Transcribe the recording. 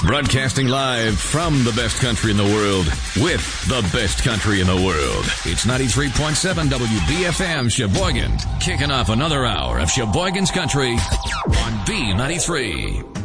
Broadcasting live from the best country in the world with the best country in the world. It's 93.7 WBFM Sheboygan, kicking off another hour of Sheboygan's Country on B93.